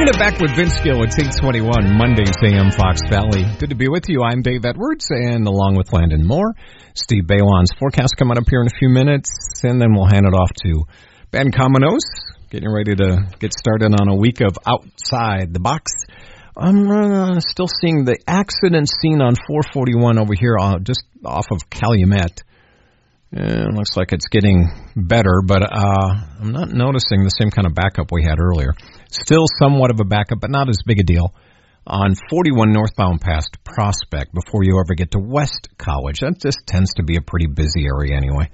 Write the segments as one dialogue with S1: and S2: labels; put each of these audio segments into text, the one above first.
S1: it back with Vince Gill at 8:21, Mondays AM Fox Valley. Good to be with you. I'm Dave Edwards, and along with Landon Moore, Steve Bailon's forecast coming up here in a few minutes, and then we'll hand it off to Ben Cominos, getting ready to get started on a week of Outside the Box. I'm still seeing the accident scene on 441 over here, just off of Calumet. It looks like it's getting better, but I'm not noticing the same kind of backup we had earlier. Still somewhat of a backup, but not as big a deal on 41 northbound past Prospect before you ever get to West College. That just tends to be a pretty busy area anyway.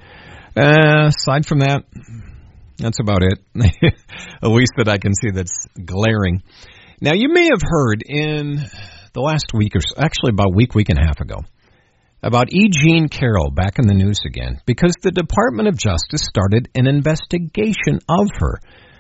S1: Aside from that, that's about it, at least that I can see that's glaring. Now, you may have heard in the last week, or actually about a week and a half ago, about E. Jean Carroll back in the news again because the Department of Justice started an investigation of her.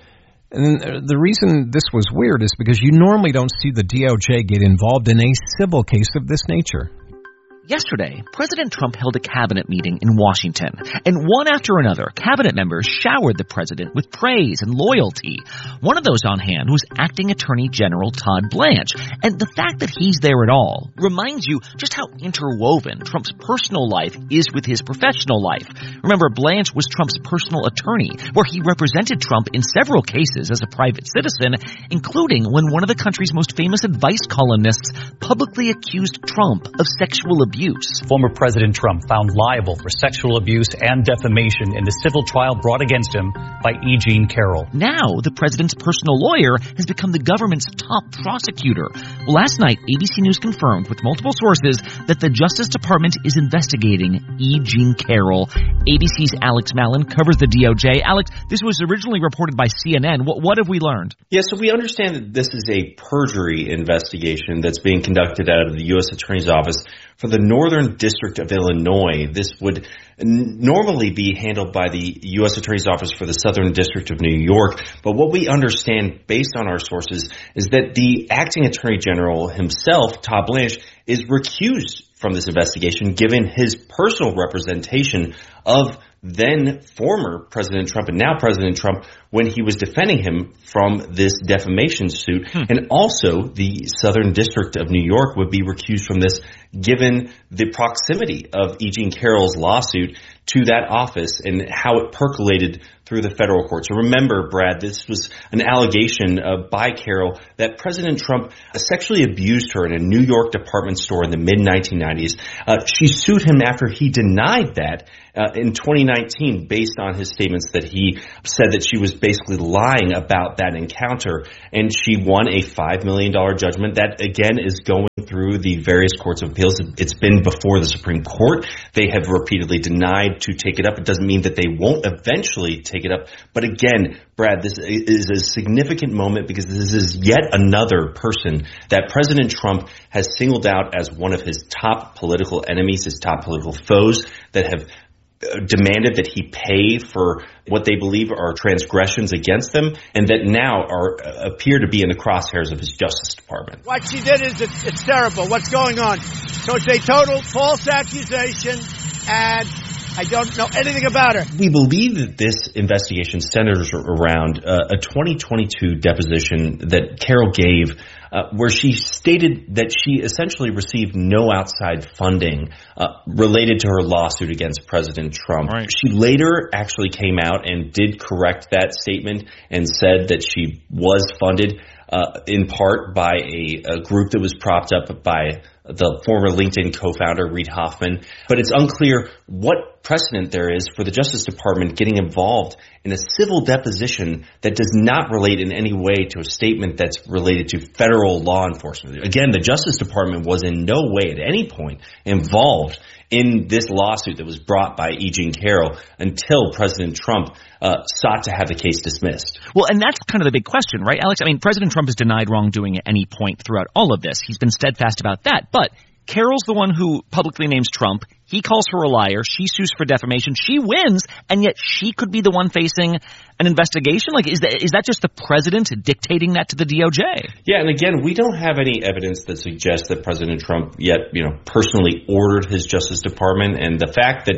S1: And the reason this was weird is because you normally don't see the DOJ get involved in a civil case of this nature.
S2: Yesterday, President Trump held a cabinet meeting in Washington, and one after another, cabinet members showered the president with praise and loyalty. One of those on hand was Acting Attorney General Todd Blanche, and the fact that he's there at all reminds you just how interwoven Trump's personal life is with his professional life. Remember, Blanche was Trump's personal attorney, where he represented Trump in several cases as a private citizen, including when one of the country's most famous advice columnists publicly accused Trump of sexual abuse.
S3: Former President Trump found liable for sexual abuse and defamation in the civil trial brought against him by E. Jean Carroll.
S2: Now, the president's personal lawyer has become the government's top prosecutor. Last night, ABC News confirmed with multiple sources that the Justice Department is investigating E. Jean Carroll. ABC's Alex Mallon covers the DOJ. Alex, this was originally reported by CNN. What have we learned?
S4: Yeah, so we understand that this is a perjury investigation that's being conducted out of the U.S. Attorney's Office for the Northern District of Illinois. This would normally be handled by the U.S. Attorney's Office for the Southern District of New York. But what we understand based on our sources is that the Acting Attorney General himself, Todd Blanche, is recused from this investigation given his personal representation of then former President Trump and now President Trump when he was defending him from this defamation suit. And also the Southern District of New York would be recused from this given the proximity of E. Jean Carroll's lawsuit to that office and how it percolated through the federal courts. So remember, Brad, this was an allegation by Carroll that President Trump sexually abused her in a New York department store in the mid-1990s. She sued him after he denied that in 2019 based on his statements that he said that she was basically lying about that encounter. And she won a $5 million judgment that, again, is going through the various courts of appeals. It's been before the Supreme Court. They have repeatedly denied to take it up. It doesn't mean that they won't eventually take it up. But again, Brad, this is a significant moment because this is yet another person that President Trump has singled out as one of his top political enemies, his top political foes that have demanded that he pay for what they believe are transgressions against them, and that now appear to be in the crosshairs of his Justice Department.
S5: What she did is it's terrible. What's going on? So it's a total false accusation, and I don't know anything about her.
S4: We believe that this investigation centers around a 2022 deposition that Carroll gave where she stated that she essentially received no outside funding related to her lawsuit against President Trump. Right. She later actually came out and did correct that statement and said that she was funded in part by a group that was propped up by the former LinkedIn co-founder, Reid Hoffman. But it's unclear what precedent there is for the Justice Department getting involved in a civil deposition that does not relate in any way to a statement that's related to federal law enforcement. Again, the Justice Department was in no way at any point involved in this lawsuit that was brought by E. Jean Carroll until President Trump sought to have the case dismissed.
S2: Well, and that's kind of the big question, right, Alex? I mean, President Trump has denied wrongdoing at any point throughout all of this. He's been steadfast about that. But Carroll's the one who publicly names Trump. He calls her a liar. She sues for defamation. She wins, and yet she could be the one facing an investigation? Like, is that just the president dictating that to the DOJ?
S4: Yeah, and again, we don't have any evidence that suggests that President Trump yet, personally ordered his Justice Department. And the fact that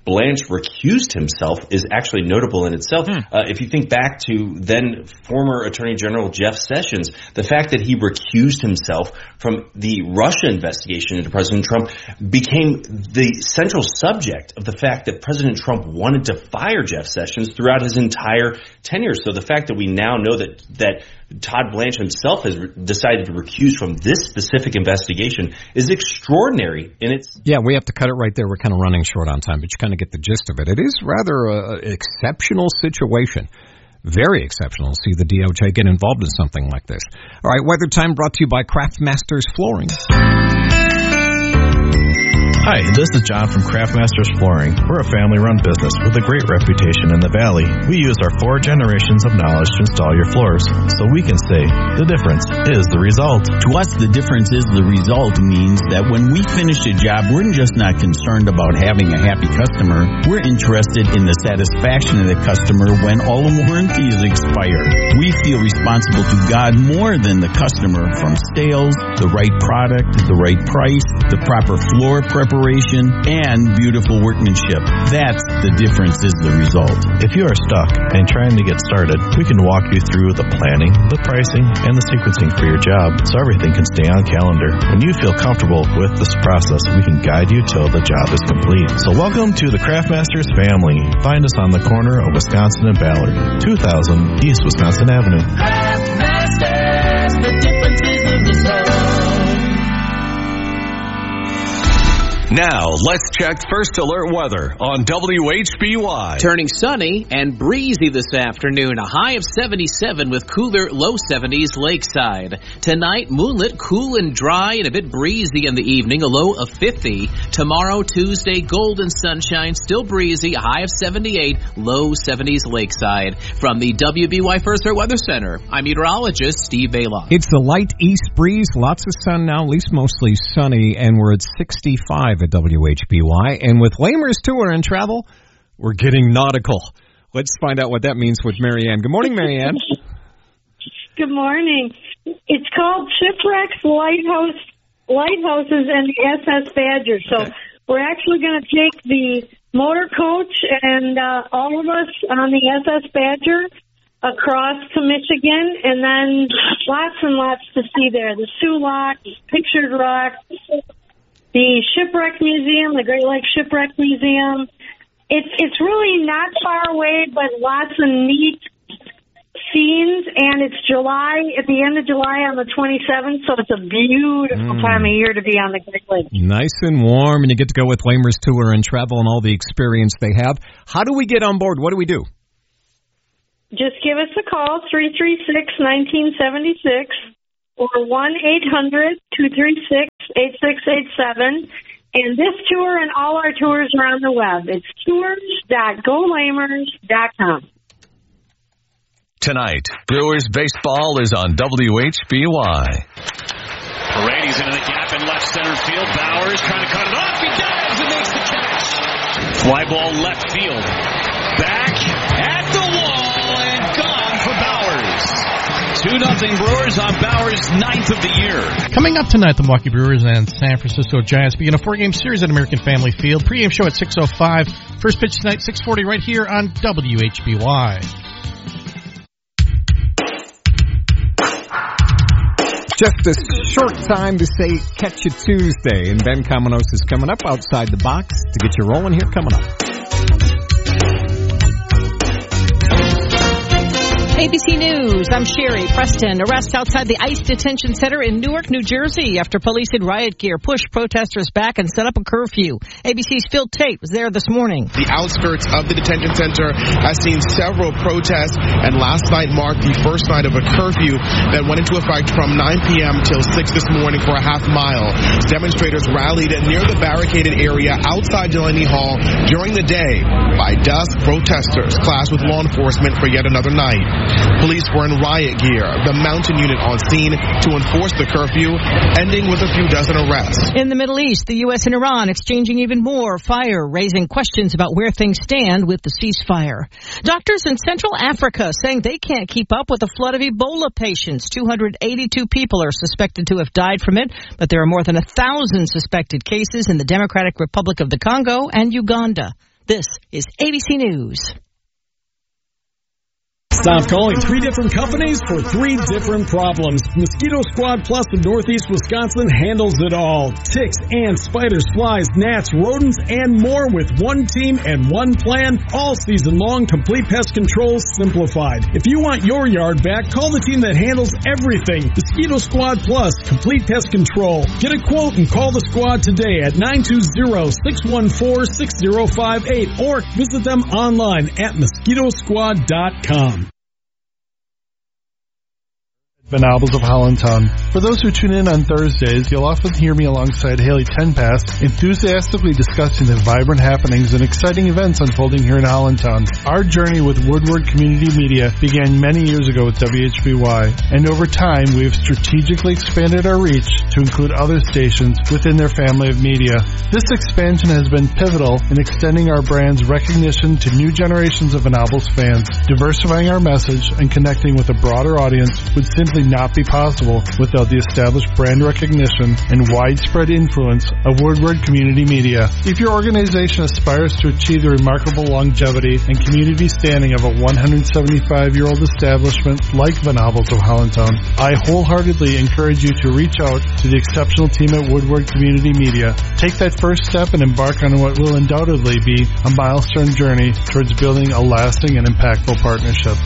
S4: Blanche recused himself is actually notable in itself. If you think back to then former Attorney General Jeff Sessions, the fact that he recused himself from the Russia investigation into President Trump became the central subject of the fact that President Trump wanted to fire Jeff Sessions throughout his entire tenure. So the fact that we now know that Todd Blanche himself has decided to recuse from this specific investigation is extraordinary in its...
S1: Yeah, we have to cut it right there. We're kind of running short on time, but you kind of get the gist of it. It is rather an exceptional situation. Very exceptional to see the DOJ get involved in something like this. All right, Weather Time brought to you by Craftmasters Flooring.
S6: Hi, this is John from Craftmasters Flooring. We're a family-run business with a great reputation in the Valley. We use our 4 generations of knowledge to install your floors, so we can say the difference is the result.
S7: To us, the difference is the result means that when we finish a job, we're just not concerned about having a happy customer. We're interested in the satisfaction of the customer when all the warranties expire. We feel responsible to God more than the customer, from sales, the right product, the right price, the proper floor preparation, and beautiful workmanship. That's the difference is the result.
S6: If you are stuck and trying to get started, we can walk you through the planning, the pricing, and the sequencing for your job so everything can stay on calendar. When you feel comfortable with this process, we can guide you till the job is complete. So welcome to the Craftmasters family. Find us on the corner of Wisconsin and Ballard, 2000 East Wisconsin Avenue.
S8: Craftmasters, the difference is the result.
S9: Now, let's check First Alert weather on WHBY.
S10: Turning sunny and breezy this afternoon. A high of 77 with cooler low 70s lakeside. Tonight, moonlit, cool and dry and a bit breezy in the evening. A low of 50. Tomorrow, Tuesday, golden sunshine, still breezy. A high of 78, low 70s lakeside. From the WBY First Alert Weather Center, I'm meteorologist Steve Baylon.
S1: It's the light east breeze. Lots of sun now, at least mostly sunny, and we're at 65 at WHBY. And with Lamer's Tour and Travel, we're getting nautical. Let's find out what that means with Marianne. Good morning, Marianne.
S11: Good morning. It's called Shipwrecks, Lighthouses, and the SS Badger. So we're actually going to take the motor coach and all of us on the SS Badger across to Michigan, and then lots and lots to see there. The Sioux Lock, Pictured Rock, the Shipwreck Museum, the Great Lakes Shipwreck Museum. It's really not far away, but lots of neat scenes, and it's July, at the end of July on the 27th, so it's a beautiful time of year to be on the Great Lakes.
S1: Nice and warm, and you get to go with Lamer's Tour and Travel and all the experience they have. How do we get on board? What do we do?
S11: Just give us a call, 336-1976. or 1-800-236-8687. And this tour and all our tours are on the web. It's tours.golamers.com.
S9: Tonight, Brewers baseball is on WHBY.
S12: Paredes into the gap in left center field. Bowers trying to cut it off. He dives and makes the catch. Fly ball left field. Back at the wall and gone for Bowers. 2-0 Brewers on Bowers' 9th of the year.
S13: Coming up tonight, the Milwaukee Brewers and San Francisco Giants begin a 4-game series at American Family Field. Pre-game show at 6:05. First pitch tonight, 6:40, right here on WHBY.
S1: Just a short time to say Catch You Tuesday, and Ben Kamenos is coming up outside the box to get you rolling here coming up.
S14: ABC News, I'm Sherry Preston. Arrest outside the ICE detention center in Newark, New Jersey after police in riot gear pushed protesters back and set up a curfew. ABC's Phil Tate was there this morning.
S15: The outskirts of the detention center has seen several protests, and last night marked the first night of a curfew that went into effect from 9 p.m. till 6 this morning for a half mile. Demonstrators rallied near the barricaded area outside Delaney Hall during the day. By dusk, protesters clashed with law enforcement for yet another night. Police were in riot gear, the mountain unit on scene to enforce the curfew, ending with a few dozen arrests.
S14: In the Middle East, the U.S. and Iran exchanging even more fire, raising questions about where things stand with the ceasefire. Doctors in Central Africa saying they can't keep up with a flood of Ebola patients. 282 people are suspected to have died from it, but there are more than 1,000 suspected cases in the Democratic Republic of the Congo and Uganda. This is ABC News.
S16: Stop calling 3 different companies for 3 different problems. Mosquito Squad Plus of Northeast Wisconsin handles it all. Ticks, ants, spiders, flies, gnats, rodents, and more with one team and one plan. All season long, complete pest control simplified. If you want your yard back, call the team that handles everything. Mosquito Squad Plus, complete pest control. Get a quote and call the squad today at 920-614-6058 or visit them online at mosquitosquad.com.
S17: Venables of Hollandtown. For those who tune in on Thursdays, you'll often hear me alongside Haley Tenpass enthusiastically discussing the vibrant happenings and exciting events unfolding here in Hollandtown. Our journey with Woodward Community Media began many years ago with WHBY, and over time we have strategically expanded our reach to include other stations within their family of media. This expansion has been pivotal in extending our brand's recognition to new generations of Venables fans. Diversifying our message and connecting with a broader audience would simply not be possible without the established brand recognition and widespread influence of Woodward Community Media. If your organization aspires to achieve the remarkable longevity and community standing of a 175-year-old establishment like Venables of Hollandtown, I wholeheartedly encourage you to reach out to the exceptional team at Woodward Community Media. Take that first step and embark on what will undoubtedly be a milestone journey towards building a lasting and impactful partnership.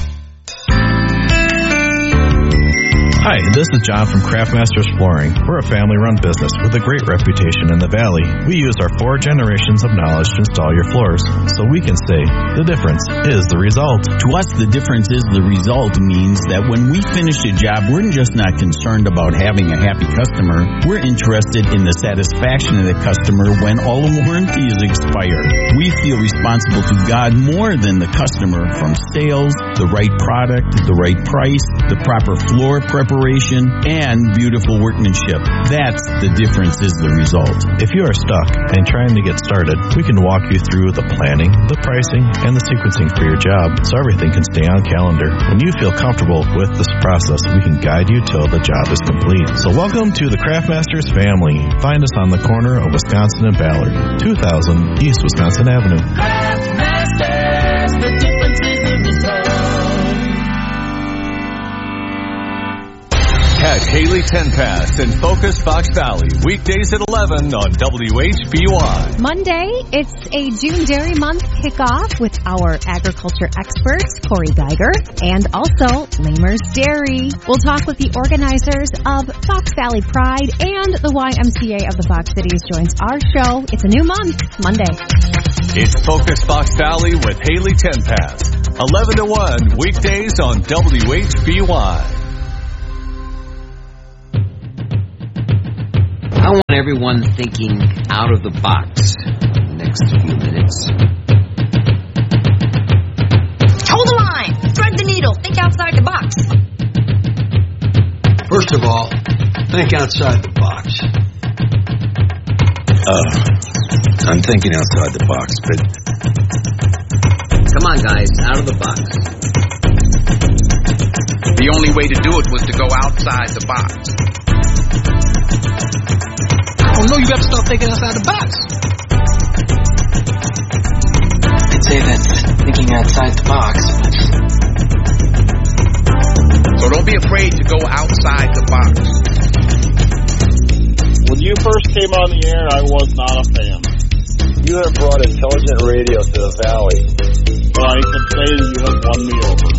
S6: Hi, this is John from Craftmasters Flooring. We're a family-run business with a great reputation in the Valley. We use our 4 generations of knowledge to install your floors, so we can say the difference is the result.
S7: To us, the difference is the result means that when we finish a job, we're just not concerned about having a happy customer. We're interested in the satisfaction of the customer when all the warranty is expired. We feel responsible to God more than the customer, from sales, the right product, the right price, the proper floor preparation, and beautiful workmanship. That's the difference is the result.
S6: If you are stuck and trying to get started, we can walk you through the planning, the pricing, and the sequencing for your job so everything can stay on calendar. When you feel comfortable with this process, we can guide you till the job is complete. So welcome to the Craftmasters family. Find us on the corner of Wisconsin and Ballard, 2000 East Wisconsin Avenue.
S8: Craftmasters, the difference is the result.
S9: Catch Haley Tenpass and Focus Fox Valley weekdays at 11 on WHBY.
S18: Monday, it's a June Dairy Month kickoff with our agriculture experts, Corey Geiger, and also Lamers Dairy. We'll talk with the organizers of Fox Valley Pride, and the YMCA of the Fox Cities joins our show. It's a new month, Monday.
S9: It's Focus Fox Valley with Haley Tenpass, 11 to 1 weekdays on WHBY.
S2: I want everyone thinking out of the box in the next few minutes.
S19: Toe the line! Thread the needle! Think outside the box!
S20: First of all, think outside the box. I'm thinking outside the box, but...
S2: Come on, guys, out of the box.
S21: The only way to do it was to go outside the box.
S20: Oh no, you got to start thinking outside the box.
S22: I'd say that's thinking outside the box.
S21: So don't be afraid to go outside the box.
S23: When you first came on the air, I was not a fan.
S24: You have brought intelligent radio to the Valley.
S23: But I can say that you have won me over.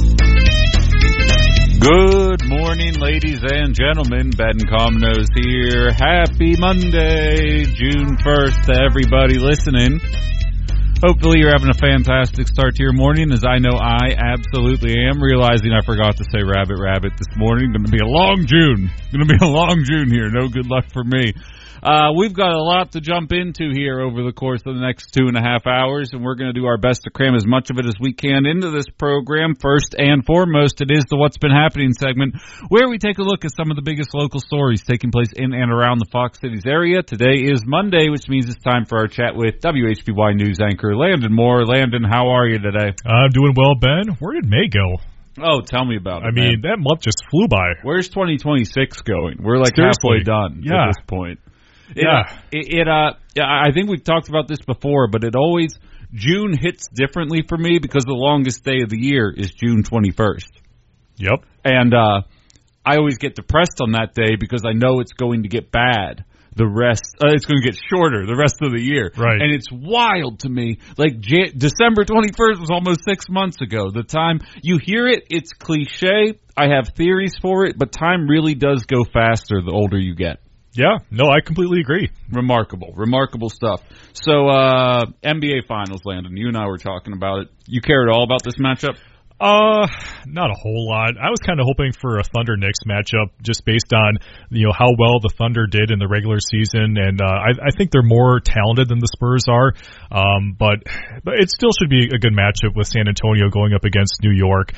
S25: Good morning, ladies and gentlemen. Ben Comnos here. Happy Monday, June 1st to everybody listening. Hopefully you're having a fantastic start to your morning, as I know I absolutely am. Realizing I forgot to say rabbit this morning. Going to be a long June. Here. No good luck for me. We've got a lot to jump into here over the course of the next 2.5 hours, and we're going to do our best to cram as much of it as we can into this program. First and foremost, it is the What's Been Happening segment, where we take a look at some of the biggest local stories taking place in and around the Fox Cities area. Today is Monday, which means it's time for our chat with WHBY News anchor Landon Moore. Landon, how are you today?
S26: I'm doing well, Ben. Where did May go?
S25: Oh, tell me about it.
S26: I mean, that month just flew by.
S25: Where's 2026 going? We're like
S26: Seriously.
S25: halfway done at this point.
S26: I
S25: I think we've talked about this before, but it always June hits differently for me because the longest day of the year is June 21st.
S26: Yep.
S25: And I always get depressed on that day because I know it's going to get bad. It's going to get shorter the rest of the year.
S26: Right.
S25: And it's wild to me. Like, December 21st was almost 6 months ago. The time, you hear it, it's cliche. I have theories for it, but time really does go faster the older you get.
S26: Yeah, no, I completely agree.
S25: Remarkable stuff. So, NBA Finals, Landon, you and I were talking about it. You care at all about this matchup?
S26: Not a whole lot. I was kind of hoping for a Thunder-Knicks matchup just based on, how well the Thunder did in the regular season, and I think they're more talented than the Spurs are, but it still should be a good matchup with San Antonio going up against New York.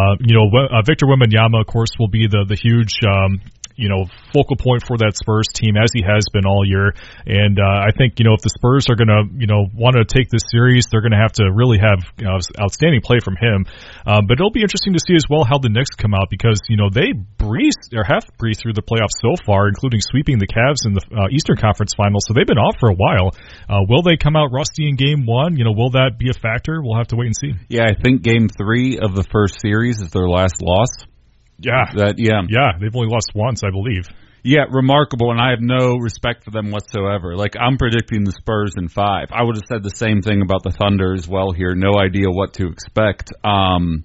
S26: Victor Wembanyama, of course, will be the huge focal point for that Spurs team, as he has been all year. And I think, if the Spurs are going to, want to take this series, they're going to have to really have outstanding play from him. But it'll be interesting to see as well how the Knicks come out because, they have breezed through the playoffs so far, including sweeping the Cavs in the Eastern Conference Finals. So they've been off for a while. Will they come out rusty in Game 1? Will that be a factor? We'll have to wait and see.
S25: Yeah, I think Game 3 of the first series is their last loss.
S26: Yeah, they've only lost once, I believe.
S25: Yeah, remarkable, and I have no respect for them whatsoever. Like, I'm predicting the Spurs in 5. I would have said the same thing about the Thunder as well here. No idea what to expect. Do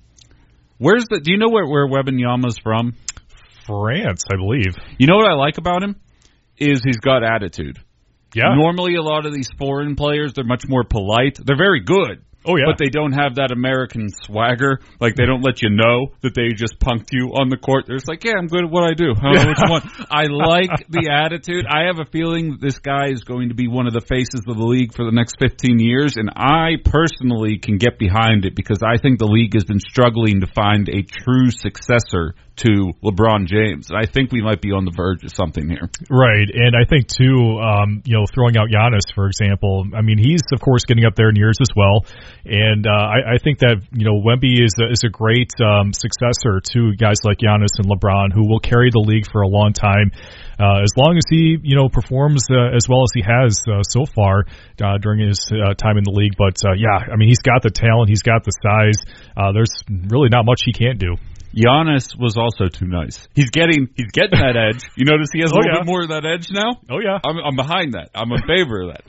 S25: you know where Wembanyama's from?
S26: France, I believe.
S25: You know what I like about him? Is he's got attitude.
S26: Yeah.
S25: Normally, a lot of these foreign players, they're much more polite. They're very good.
S26: Oh, yeah.
S25: But they don't have that American swagger. Like, they don't let you know that they just punked you on the court. They're just like, yeah, I'm good at what I do. I don't know what you want. I like the attitude. I have a feeling that this guy is going to be one of the faces of the league for the next 15 years, and I personally can get behind it because I think the league has been struggling to find a true successor to LeBron James. I think we might be on the verge of something here.
S26: Right, and I think, too, throwing out Giannis, for example, I mean, he's, of course, getting up there in years as well, and I think that, Wemby is a great successor to guys like Giannis and LeBron, who will carry the league for a long time, as long as he, performs as well as he has so far during his time in the league. But, he's got the talent, he's got the size. There's really not much he can't do.
S25: Giannis was also too nice. He's getting that edge. You notice he has a little bit more of that edge now?
S26: Oh, yeah.
S25: I'm behind that. I'm in favor of that.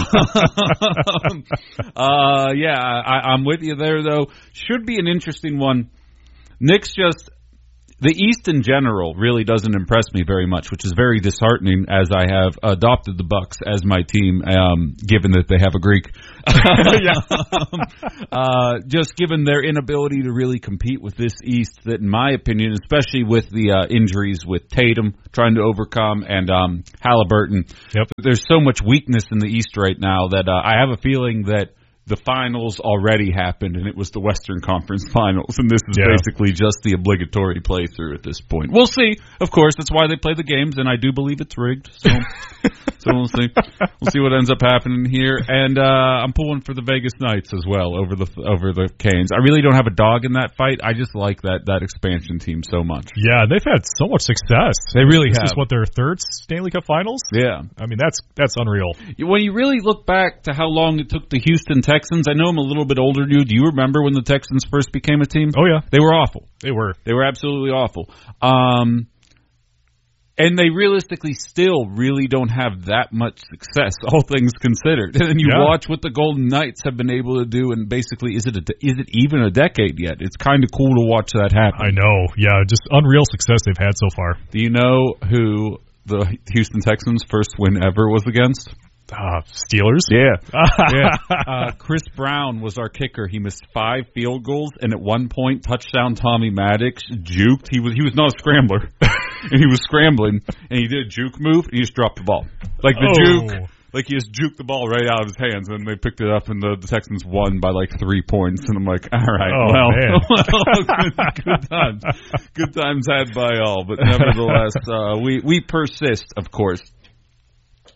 S25: I'm with you there, though. Should be an interesting one. Knicks the East in general really doesn't impress me very much, which is very disheartening as I have adopted the Bucks as my team, given that they have a Greek. Just given their inability to really compete with this East that, in my opinion, especially with the injuries with Tatum trying to overcome and Halliburton, there's so much weakness in the East right now that I have a feeling that the finals already happened, and it was the Western Conference Finals, and this is basically just the obligatory playthrough at this point. We'll see. Of course, that's why they play the games, and I do believe it's rigged. So we'll see. We'll see what ends up happening here. And I'm pulling for the Vegas Knights as well over the Canes. I really don't have a dog in that fight. I just like that expansion team so much.
S26: Yeah, they've had so much success.
S25: They really have.
S26: This is their third Stanley Cup Finals?
S25: Yeah.
S26: I mean, that's unreal.
S25: When you really look back to how long it took the Houston Texans, I know I'm a little bit older than you. Do you remember when the Texans first became a team?
S26: Oh, yeah.
S25: They were awful.
S26: They were absolutely
S25: awful. And they realistically still really don't have that much success, all things considered. And then you watch what the Golden Knights have been able to do, and basically, is it even a decade yet? It's kind of cool to watch that happen.
S26: I know. Yeah, just unreal success they've had so far.
S25: Do you know who the Houston Texans' first win ever was against?
S26: Steelers?
S25: Yeah. Chris Brown was our kicker. He missed 5 field goals, and at one point, touchdown Tommy Maddox juked. He was not a scrambler, and he was scrambling, and he did a juke move, and he just dropped the ball. Like the juke. Like, he just juked the ball right out of his hands, and they picked it up, and the Texans won by, 3 points. And I'm like, all right, good times. Good times had by all. But nevertheless, we persist, of course.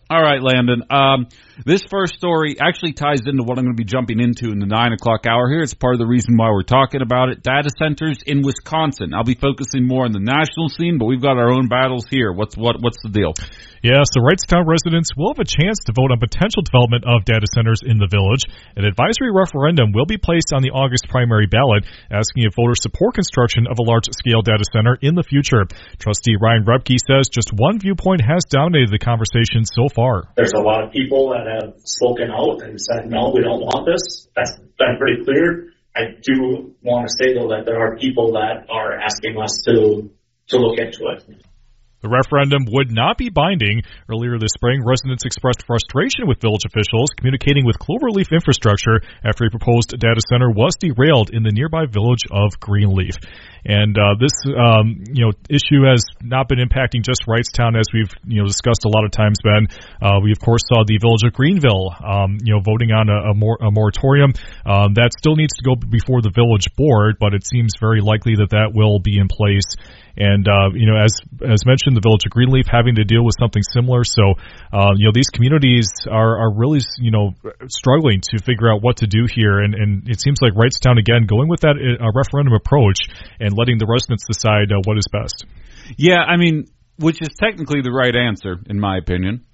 S25: All right, Landon. This first story actually ties into what I'm going to be jumping into in the 9 o'clock hour here. It's part of the reason why we're talking about it. Data centers in Wisconsin. I'll be focusing more on the national scene, but we've got our own battles here. What's the deal?
S26: Yeah, so Wrightstown residents will have a chance to vote on potential development of data centers in the village. An advisory referendum will be placed on the August primary ballot, asking if voters support construction of a large-scale data center in the future. Trustee Ryan Repke says just one viewpoint has dominated the conversation so far.
S3: There's a lot of people that have spoken out and said, no, we don't want this. That's been pretty clear. I do want to say, though, that there are people that are asking us to look into it.
S26: The referendum would not be binding. Earlier this spring, residents expressed frustration with village officials communicating with Cloverleaf Infrastructure after a proposed data center was derailed in the nearby village of Greenleaf. And this issue has not been impacting just Wrightstown, as we've discussed a lot of times, Ben. We of course saw the village of Greenville voting on a moratorium. That still needs to go before the village board, but it seems very likely that will be in place. And as mentioned, the village of Greenleaf having to deal with something similar. So these communities are really struggling to figure out what to do here. And it seems like Wrightstown again going with that referendum approach and letting the residents decide what is best.
S25: Yeah, I mean, which is technically the right answer, in my opinion.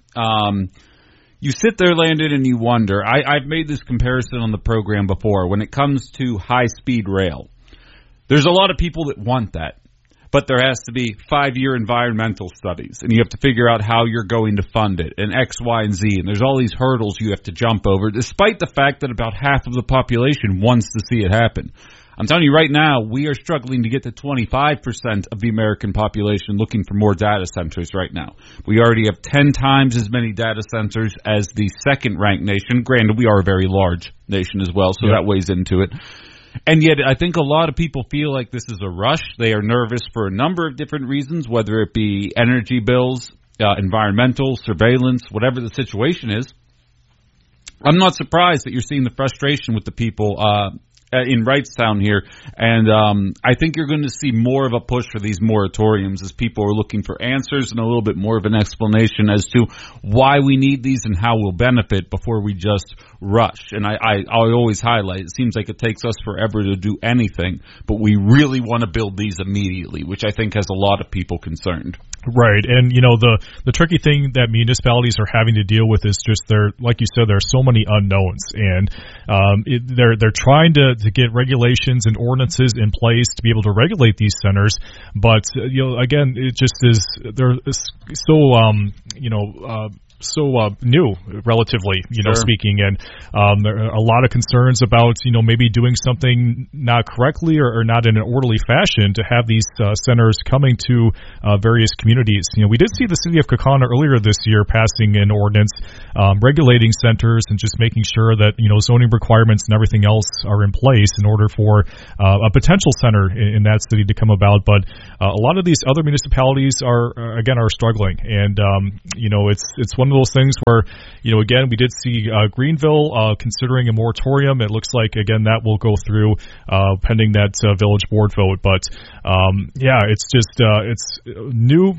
S25: You sit there, Landon, and you wonder. I've made this comparison on the program before. When it comes to high-speed rail, there's a lot of people that want that. But there has to be 5-year environmental studies, and you have to figure out how you're going to fund it, and X, Y, and Z, and there's all these hurdles you have to jump over, despite the fact that about half of the population wants to see it happen. I'm telling you right now, we are struggling to get to 25% of the American population looking for more data centers right now. We already have 10 times as many data centers as the second-ranked nation. Granted, we are a very large nation as well, so that weighs into it. And yet I think a lot of people feel like this is a rush. They are nervous for a number of different reasons, whether it be energy bills, environmental, surveillance, whatever the situation is. I'm not surprised that you're seeing the frustration with the people in Wrightstown here, and I think you're going to see more of a push for these moratoriums as people are looking for answers and a little bit more of an explanation as to why we need these and how we'll benefit before we just rush. And I always highlight, it seems like it takes us forever to do anything, but we really want to build these immediately, which I think has a lot of people concerned.
S26: Right, and the tricky thing that municipalities are having to deal with is just like you said, there are so many unknowns, and they're trying to get regulations and ordinances in place to be able to regulate these centers, but again, it just is they're so new, relatively, speaking, and there are a lot of concerns about, maybe doing something not correctly or not in an orderly fashion to have these centers coming to various communities. We did see the city of Kaukauna earlier this year passing an ordinance regulating centers and just making sure that, zoning requirements and everything else are in place in order for a potential center in that city to come about. But a lot of these other municipalities are struggling, and, it's one of those things where, again, we did see Greenville considering a moratorium. It looks like, again, that will go through pending that village board vote. But, it's just it's new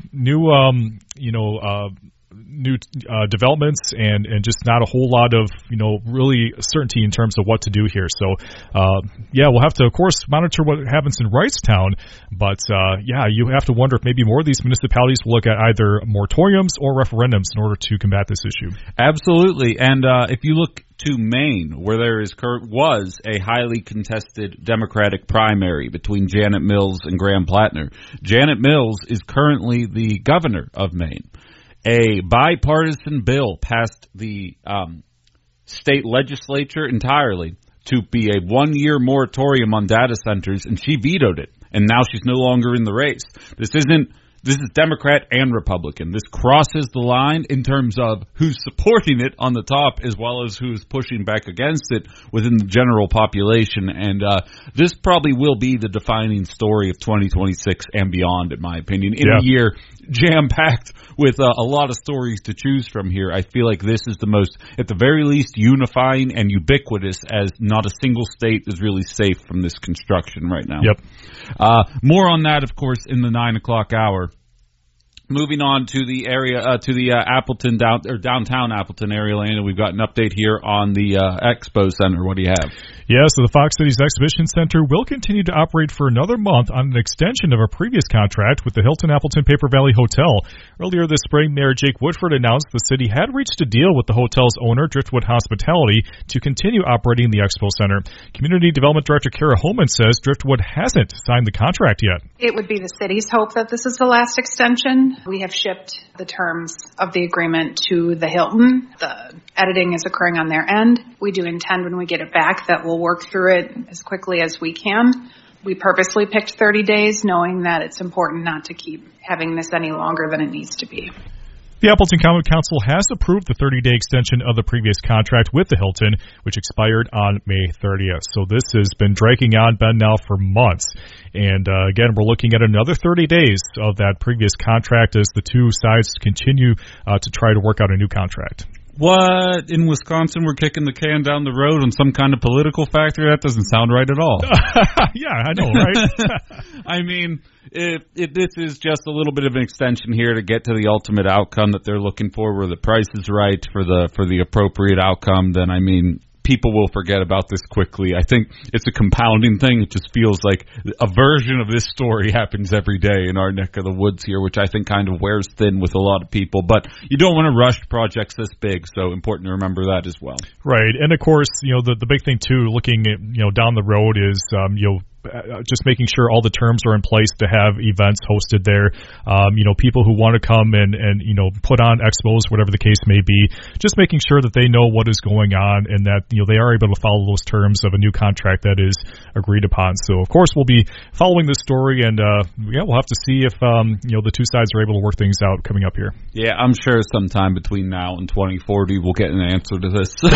S26: developments and just not a whole lot of, really certainty in terms of what to do here. So, we'll have to, of course, monitor what happens in Wrightstown. But, you have to wonder if maybe more of these municipalities will look at either moratoriums or referendums in order to combat this issue.
S25: Absolutely. And if you look to Maine, where there was a highly contested Democratic primary between Janet Mills and Graham Plattner. Janet Mills is currently the governor of Maine. A bipartisan bill passed the state legislature entirely to be a 1-year moratorium on data centers, and she vetoed it. And now she's no longer in the race. This is Democrat and Republican. This crosses the line in terms of who's supporting it on the top as well as who's pushing back against it within the general population. And this probably will be the defining story of 2026 and beyond, in my opinion. In a year jam-packed with a lot of stories to choose from here, I feel like this is the most, at the very least, unifying and ubiquitous, as not a single state is really safe from this construction right now.
S26: Yep.
S25: More on that, of course, in the 9 o'clock hour. Moving on to the area, Appleton downtown Appleton area, Landon. We've got an update here on the Expo Center. What do you have?
S26: Yeah, so the Fox Cities Exhibition Center will continue to operate for another month on an extension of a previous contract with the Hilton Appleton Paper Valley Hotel. Earlier this spring, Mayor Jake Woodford announced the city had reached a deal with the hotel's owner, Driftwood Hospitality, to continue operating the Expo Center. Community Development Director Kara Holman says Driftwood hasn't signed the contract yet.
S4: It would be the city's hope that this is the last extension. We have shipped the terms of the agreement to the Hilton. The editing is occurring on their end. We do intend when we get it back that we'll work through it as quickly as we can. We purposely picked 30 days knowing that it's important not to keep having this any longer than it needs to be.
S26: The Appleton Common Council has approved the 30-day extension of the previous contract with the Hilton, which expired on May 30th. So this has been dragging on, Ben, now for months. And again, we're looking at another 30 days of that previous contract as the two sides continue to try to work out a new contract.
S25: What? In Wisconsin, we're kicking the can down the road on some kind of political factor? That doesn't sound right at all.
S26: Yeah, I know, right?
S25: I mean, if this is just a little bit of an extension here to get to the ultimate outcome that they're looking for, where the price is right for the appropriate outcome, then I mean, people will forget about this quickly. I think it's a compounding thing. It just feels like a version of this story happens every day in our neck of the woods here, which I think kind of wears thin with a lot of people. But you don't want to rush projects this big, so important to remember that as well.
S26: Right. And, of course, the big thing, too, looking at, down the road is, just making sure all the terms are in place to have events hosted there. People who want to come and put on expos, whatever the case may be, just making sure that they know what is going on and that, they are able to follow those terms of a new contract that is agreed upon. So, of course, we'll be following this story and, we'll have to see if, the two sides are able to work things out coming up here.
S25: Yeah, I'm sure sometime between now and 2040 we'll get an answer to this. So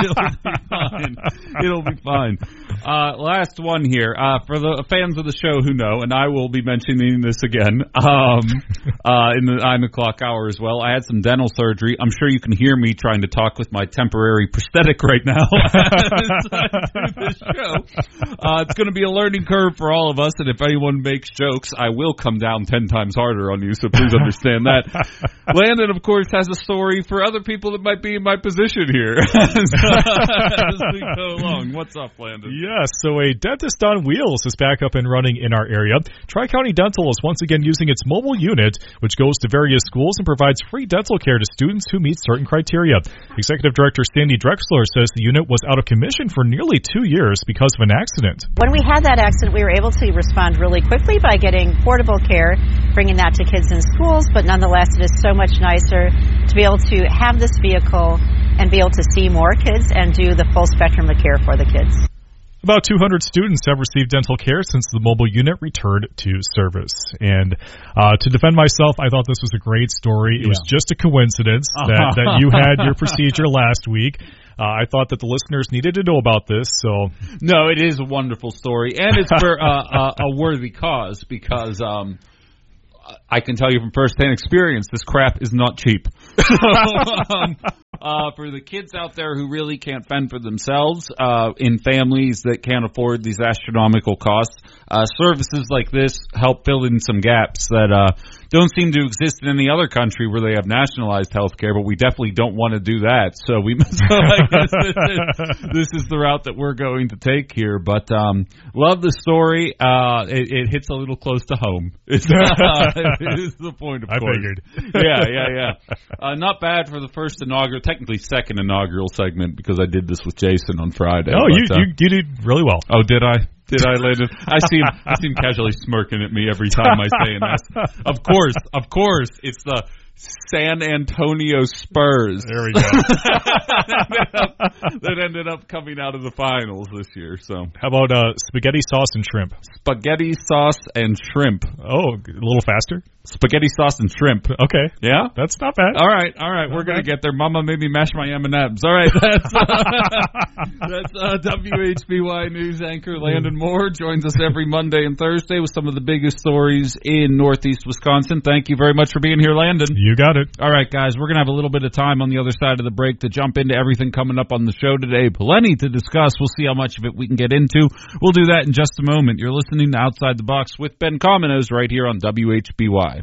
S25: it'll be fine. Last one here. For the fans of the show who know, and I will be mentioning this again in the 9 o'clock hour as well, I had some dental surgery. I'm sure you can hear me trying to talk with my temporary prosthetic right now this show. It's going to be a learning curve for all of us, and if anyone makes jokes, I will come down 10 times harder on you, so please understand that. Landon, of course, has a story for other people that might be in my position here as we go along. What's up, Landon?
S26: Yes, so a dentist on wheels is back up and running in our area. Tri-County Dental is once again using its mobile unit, which goes to various schools and provides free dental care to students who meet certain criteria. Executive Director Sandy Drexler says the unit was out of commission for nearly 2 years because of an accident.
S5: When we had that accident, we were able to respond really quickly by getting portable care, bringing that to kids in schools, but nonetheless, it is so much nicer to be able to have this vehicle and be able to see more kids and do the full spectrum of care for the kids.
S26: About 200 students have received dental care since the mobile unit returned to service. And to defend myself, I thought this was a great story. It was just a coincidence that you had your procedure last week. I thought that the listeners needed to know about this. So
S25: no, it is a wonderful story, and it's for a worthy cause because I can tell you from firsthand experience, this crap is not cheap. For the kids out there who really can't fend for themselves, in families that can't afford these astronomical costs, services like this help fill in some gaps that don't seem to exist in any other country where they have nationalized health care, but we definitely don't want to do that. So I guess this is the route that we're going to take here. But love the story. It hits a little close to home. It is the point, of course.
S26: I figured.
S25: Yeah. Not bad for the first inaugural, technically second inaugural segment, because I did this with Jason on Friday.
S26: Oh, you did really well.
S25: Oh, did I? Did I, Landon? I seem casually smirking at me every time I say an S. Of course, it's the San Antonio Spurs.
S26: There we go.
S25: that ended up coming out of the finals this year. So,
S26: how about spaghetti sauce and shrimp?
S25: Spaghetti sauce and shrimp.
S26: Oh, a little faster.
S25: Spaghetti sauce and shrimp.
S26: Okay.
S25: Yeah?
S26: That's not bad.
S25: All right. We're going to get there. Mama made me mash my M&Ms. All right. That's WHBY News anchor Landon Moore joins us every Monday and Thursday with some of the biggest stories in Northeast Wisconsin. Thank you very much for being here, Landon.
S26: You got it.
S25: All right, guys. We're going to have a little bit of time on the other side of the break to jump into everything coming up on the show today. Plenty to discuss. We'll see how much of it we can get into. We'll do that in just a moment. You're listening to Outside the Box with Ben Cominos right here on WHBY.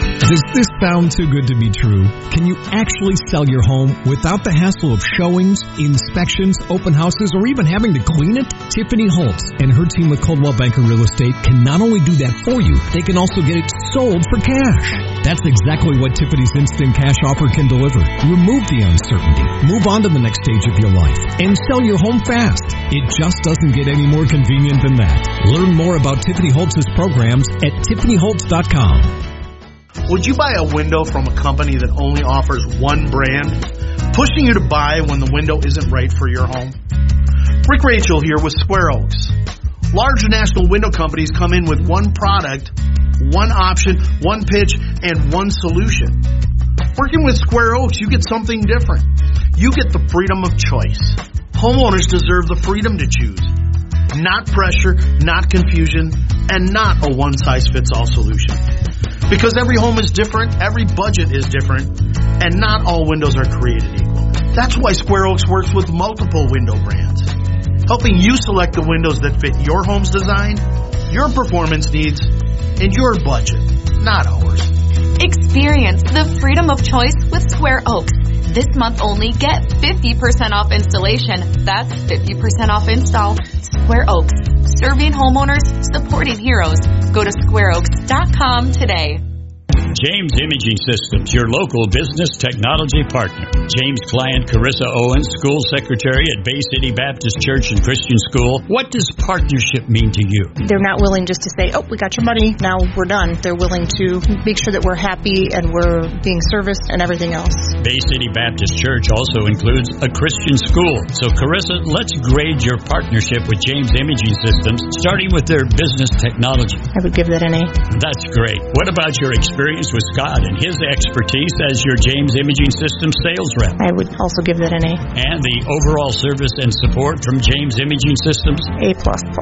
S1: Does this sound too good to be true? Can you actually sell your home without the hassle of showings, inspections, open houses, or even having to clean it? Tiffany Holtz and her team at Coldwell Banker Real Estate can not only do that for you, they can also get it sold for cash. That's exactly what Tiffany's Instant Cash offer can deliver. Remove the uncertainty, move on to the next stage of your life, and sell your home fast. It just doesn't get any more convenient than that. Learn more about Tiffany Holtz's programs at tiffanyholtz.com.
S10: Would you buy a window from a company that only offers one brand, pushing you to buy when the window isn't right for your home? Rick Rachel here with Square Oaks. Large national window companies come in with one product, one option, one pitch, and one solution. Working with Square Oaks, you get something different. You get the freedom of choice. Homeowners deserve the freedom to choose. Not pressure, not confusion, and not a one-size-fits-all solution. Because every home is different, every budget is different, and not all windows are created equal. That's why Square Oaks works with multiple window brands, helping you select the windows that fit your home's design, your performance needs, and your budget, not ours.
S11: Experience the freedom of choice with Square Oaks. This month only, get 50% off installation. That's 50% off install. Square Oaks, serving homeowners, supporting heroes. Go to squareoaks.com today.
S12: James Imaging Systems, your local business technology partner. James client Carissa Owens, school secretary at Bay City Baptist Church and Christian School. What does partnership mean to you?
S13: They're not willing just to say, oh, we got your money, now we're done. They're willing to make sure that we're happy and we're being serviced and everything else.
S12: Bay City Baptist Church also includes a Christian school. So Carissa, let's grade your partnership with James Imaging Systems, starting with their business technology.
S13: I would give that an A.
S12: That's great. What about your experience with Scott and his expertise as your James Imaging Systems sales rep?
S13: I would also give that an A.
S12: And the overall service and support from James Imaging Systems?
S13: A++.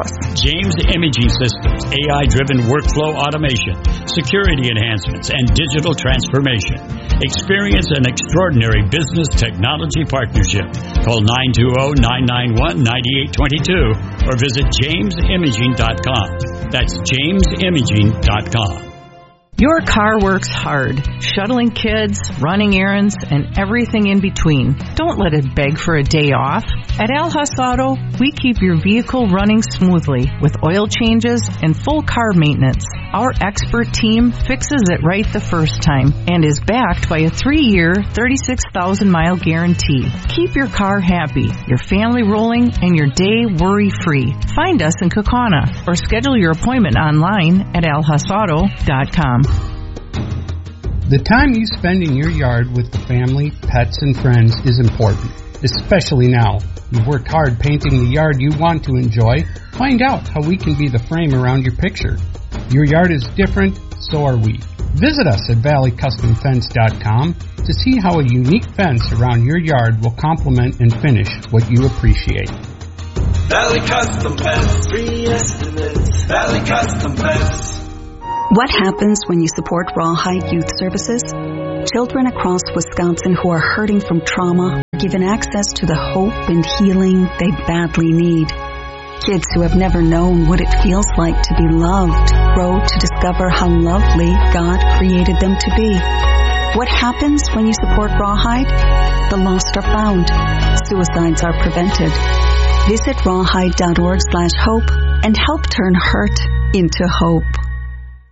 S12: James Imaging Systems, AI-driven workflow automation, security enhancements, and digital transformation. Experience an extraordinary business technology partnership. Call 920-991-9822 or visit jamesimaging.com. That's jamesimaging.com.
S14: Your car works hard, shuttling kids, running errands, and everything in between. Don't let it beg for a day off. At Al Huss Auto, we keep your vehicle running smoothly with oil changes and full car maintenance. Our expert team fixes it right the first time and is backed by a 3-year, 36,000-mile guarantee. Keep your car happy, your family rolling, and your day worry-free. Find us in Kaukauna or schedule your appointment online at alhussauto.com.
S15: The time you spend in your yard with the family, pets, and friends is important, especially now. You've worked hard painting the yard you want to enjoy. Find out how we can be the frame around your picture. Your yard is different, so are we. Visit us at valleycustomfence.com to see how a unique fence around your yard will complement and finish what you appreciate.
S8: Valley Custom Fence. Free estimates. Valley Custom Fence.
S27: What happens when you support Rawhide Youth Services? Children across Wisconsin who are hurting from trauma are given access to the hope and healing they badly need. Kids who have never known what it feels like to be loved grow to discover how lovely God created them to be. What happens when you support Rawhide? The lost are found. Suicides are prevented. Visit rawhide.org/hope and help turn hurt into hope.